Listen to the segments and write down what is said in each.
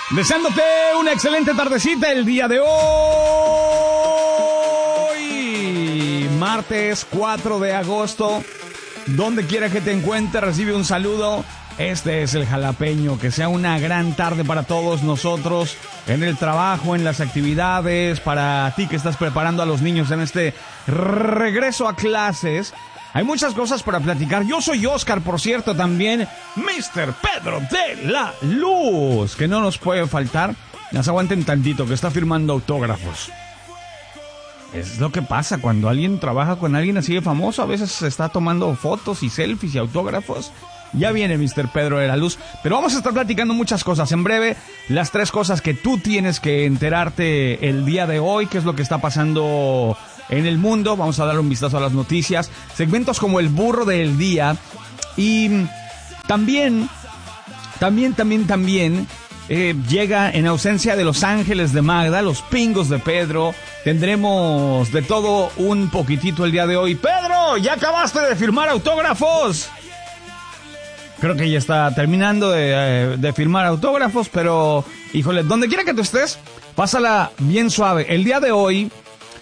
Deseándote una excelente tardecita el día de hoy, martes 4 de agosto. Donde quiera que te encuentres, recibe un saludo. Este es el Jalapeño. Que sea una gran tarde para todos nosotros, en el trabajo, en las actividades, para ti que estás preparando a los niños en este regreso a clases. Hay muchas cosas para platicar. Yo soy Oscar, por cierto, también Mr. Pedro de la Luz, que no nos puede faltar. Nos aguanten tantito, que está firmando autógrafos. Es lo que pasa cuando alguien trabaja con alguien así de famoso. A veces se está tomando fotos y selfies y autógrafos. Ya viene Mr. Pedro de la Luz. Pero vamos a estar platicando muchas cosas. En breve, las 3 cosas que tú tienes que enterarte el día de hoy. ¿Qué es lo que está pasando en el mundo? Vamos a dar un vistazo a las noticias. Segmentos como el burro del día. Y también llega en ausencia de Los Ángeles de Magda, los pingos de Pedro. Tendremos de todo un poquitito el día de hoy. ¡Pedro! ¿Ya acabaste de firmar autógrafos? Creo que ya está terminando de firmar autógrafos, pero, híjole, donde quiera que tú estés, pásala bien suave. El día de hoy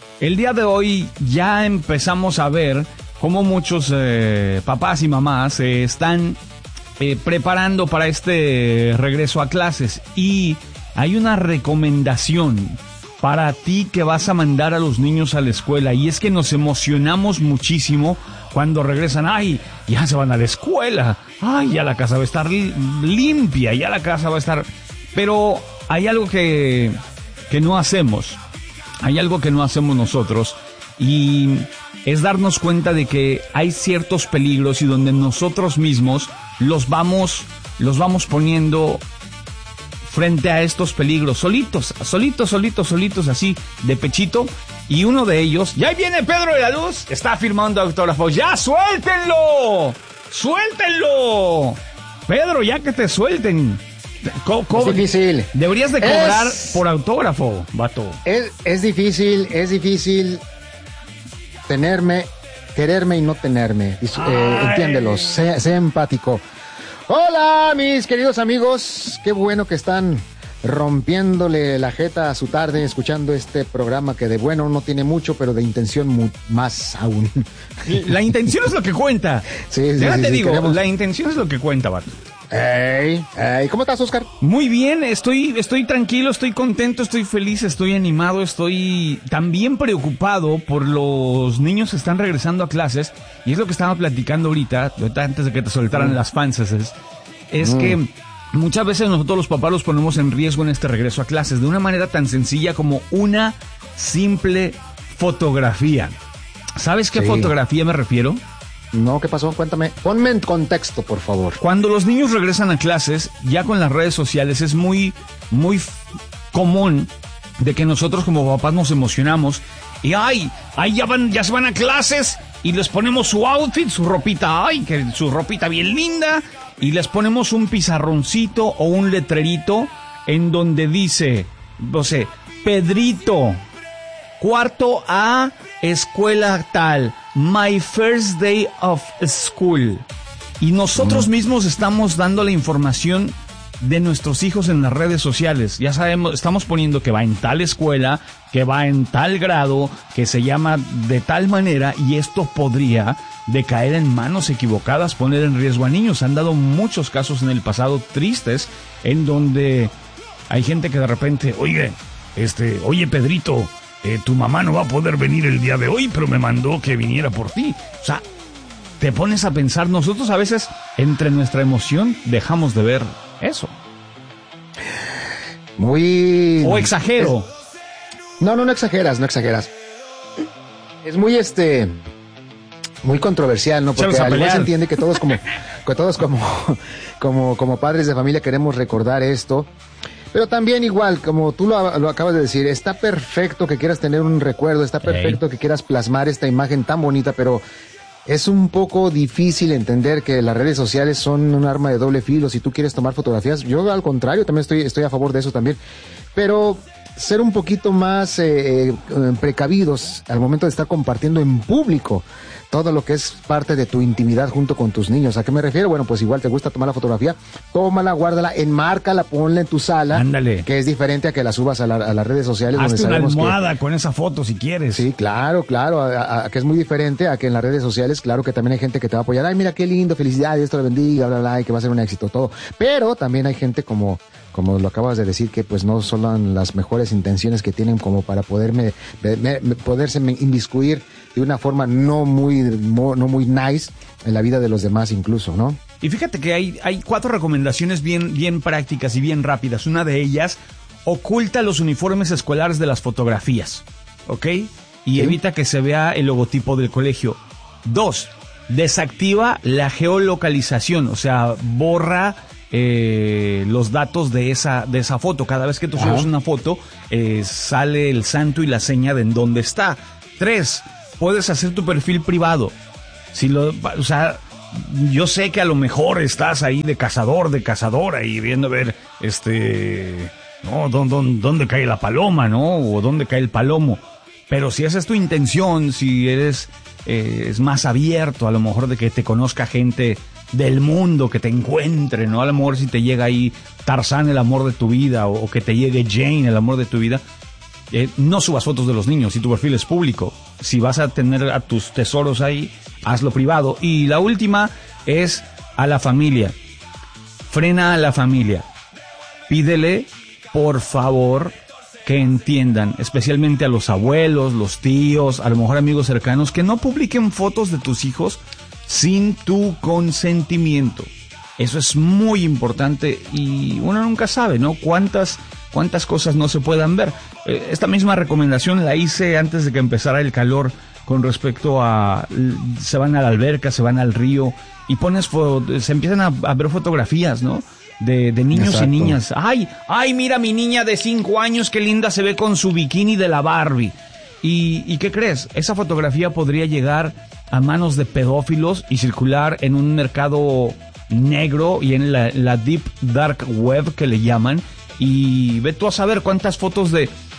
ya empezamos a ver cómo muchos papás y mamás se están preparando para este regreso a clases. Y hay una recomendación para ti que vas a mandar a los niños a la escuela, y es que nos emocionamos muchísimo cuando regresan. ¡Ay, ya se van a la escuela! ¡Ay, ya la casa va a estar limpia! ¡Ya la casa va a estar...! Pero hay algo que no hacemos. Hay algo que no hacemos nosotros, y es darnos cuenta de que hay ciertos peligros y donde nosotros mismos los vamos poniendo frente a estos peligros, solitos, así, de pechito. Y uno de ellos, ¡ya viene Pedro de la Luz! Está firmando autógrafos. ¡Ya, suéltenlo! ¡Suéltenlo! Pedro, ya que te suelten. Es difícil. Deberías de cobrar por autógrafo, vato. Es difícil tenerme, quererme y no tenerme. Entiéndelo, sé empático. Hola, mis queridos amigos. Qué bueno que están rompiéndole la jeta a su tarde escuchando este programa que de bueno no tiene mucho, pero de intención más aún. La intención es lo que cuenta. Sí, digo, la intención es lo que cuenta, vato. ¿Cómo estás, Oscar? Muy bien, estoy tranquilo, estoy contento, estoy feliz, estoy animado, estoy también preocupado por los niños que están regresando a clases, y es lo que estaba platicando ahorita antes de que te soltaran las panzas, es que muchas veces nosotros los papás los ponemos en riesgo en este regreso a clases, de una manera tan sencilla como una simple fotografía. ¿Sabes qué fotografía me refiero? No, ¿qué pasó? Cuéntame. Ponme en contexto, por favor. Cuando los niños regresan a clases, ya con las redes sociales, es muy común de que nosotros como papás nos emocionamos y ya se van a clases, y les ponemos su outfit, su ropita, su ropita bien linda, y les ponemos un pizarroncito o un letrerito en donde dice, no sé, Pedrito, cuarto A, escuela tal, my first day of school. Y nosotros mismos estamos dando la información de nuestros hijos en las redes sociales. Ya sabemos, estamos poniendo que va en tal escuela, que va en tal grado, que se llama de tal manera, y esto podría de caer en manos equivocadas, poner en riesgo a niños. Han dado muchos casos en el pasado tristes en donde hay gente que de repente, oye Pedrito, tu mamá no va a poder venir el día de hoy, pero me mandó que viniera por ti. O sea, te pones a pensar, nosotros a veces entre nuestra emoción dejamos de ver eso. ¿O exagero? No exageras. Es muy controversial, ¿no? Porque al igual se entiende que todos como padres de familia queremos recordar esto. Pero también igual, como tú lo acabas de decir, está perfecto que quieras tener un recuerdo, está perfecto que quieras plasmar esta imagen tan bonita, pero es un poco difícil entender que las redes sociales son un arma de doble filo. Si tú quieres tomar fotografías, yo al contrario, también estoy a favor de eso también. Pero ser un poquito más precavidos al momento de estar compartiendo en público todo lo que es parte de tu intimidad junto con tus niños. ¿A qué me refiero? Bueno, pues igual te gusta tomar la fotografía, tómala, guárdala, enmárcala, ponla en tu sala. Ándale. Que es diferente a que la subas a las redes sociales. Hazte donde una sabemos almohada con esa foto si quieres. Sí, claro, a que es muy diferente a que en las redes sociales, claro que también hay gente que te va a apoyar. Ay, mira qué lindo, felicidades, Dios te lo bendiga, bla, bla, bla, y que va a ser un éxito todo. Pero también hay gente como lo acabas de decir, que pues no son las mejores intenciones que tienen como para poderse inmiscuir de una forma no muy nice en la vida de los demás incluso, ¿no? Y fíjate que hay 4 recomendaciones bien prácticas y bien rápidas. Una de ellas, oculta los uniformes escolares de las fotografías, ¿ok? Y evita que se vea el logotipo del colegio. 2, desactiva la geolocalización, o sea, borra los datos de esa foto. Cada vez que tú subes una foto, sale el santo y la seña de en dónde está. 3, puedes hacer tu perfil privado. O sea, yo sé que a lo mejor estás ahí de cazadora y viendo a ver, no, dónde cae la paloma, ¿no? O dónde cae el palomo. Pero si esa es tu intención, si eres es más abierto, a lo mejor de que te conozca gente del mundo, que te encuentre, ¿no? A lo mejor si te llega ahí Tarzán, el amor de tu vida, o que te llegue Jane, el amor de tu vida, no subas fotos de los niños si tu perfil es público. Si vas a tener a tus tesoros ahí, hazlo privado. Y la última es a la familia. Frena a la familia. Pídele, por favor, que entiendan, especialmente a los abuelos, los tíos, a lo mejor amigos cercanos, que no publiquen fotos de tus hijos sin tu consentimiento. Eso es muy importante y uno nunca sabe, ¿no? Cuántas cosas no se puedan ver. Esta misma recomendación la hice antes de que empezara el calor con respecto a... Se van a la alberca, se van al río y se empiezan a ver fotografías, ¿no? De niños. Exacto. Y niñas. Ay, mira mi niña de 5 años, qué linda se ve con su bikini de la Barbie. ¿Y qué crees? Esa fotografía podría llegar a manos de pedófilos y circular en un mercado negro y en la deep dark web que le llaman. Y ve tú a saber cuántas fotos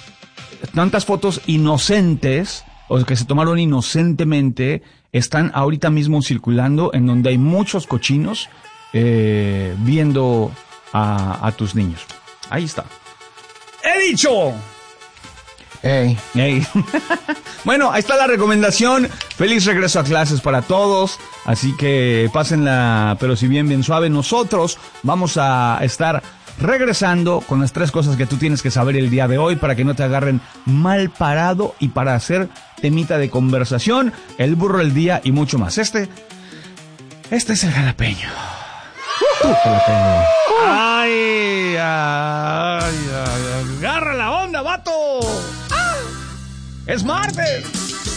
inocentes o que se tomaron inocentemente están ahorita mismo circulando, en donde hay muchos cochinos viendo a tus niños. Ahí está. ¡He dicho! Hey. Bueno, ahí está la recomendación. Feliz regreso a clases para todos. Así que pásenla, pero si bien suave. Nosotros vamos a estar regresando con las 3 cosas que tú tienes que saber el día de hoy para que no te agarren mal parado y para hacer temita de conversación, el burro del día y mucho más. Este es el jalapeño. Jalapeño. Ay, agarra la onda, vato. ¡Es martes!